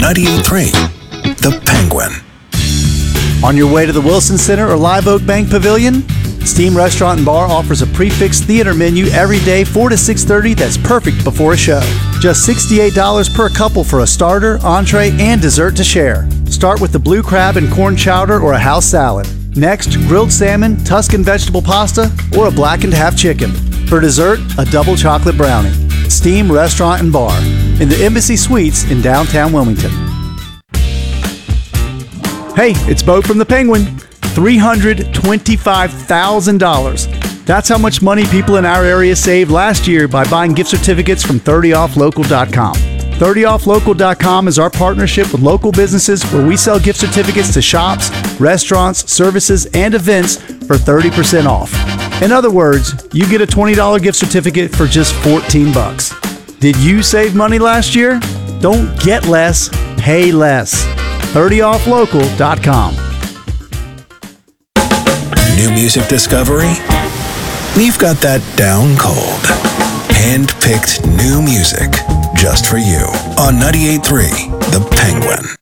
98.3 The Penguin. On your way to the Wilson Center or Live Oak Bank Pavilion, Steam Restaurant and Bar offers a prefix theater menu every day 4 to 6:30 that's perfect before a show. Just $68 per couple for a starter, entree, and dessert to share. Start with the blue crab and corn chowder or a house salad. Next, grilled salmon, Tuscan vegetable pasta, or a blackened half chicken. For dessert, a double chocolate brownie. Steam Restaurant and Bar in the Embassy Suites in downtown Wilmington. Hey, it's Bo from the Penguin. $325,000. That's how much money people in our area saved last year by buying gift certificates from 30offlocal.com. 30offlocal.com is our partnership with local businesses where we sell gift certificates to shops, restaurants, services, and events for 30% off. In other words, you get a $20 gift certificate for just $14. Did you save money last year? Don't get less, pay less. 30offlocal.com. New music discovery? We've got that down cold. Hand-picked new music just for you on 98.3 The Penguin.